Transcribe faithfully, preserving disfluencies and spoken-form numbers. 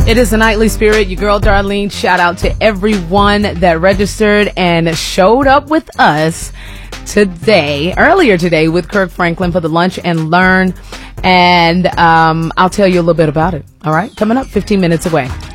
It is the Nightly Spirit, your girl Darlene. Shout out to everyone that registered and showed up with us today, earlier today with Kirk Franklin for the Lunch and Learn. And um, I'll tell you a little bit about it. All right, coming up fifteen minutes away.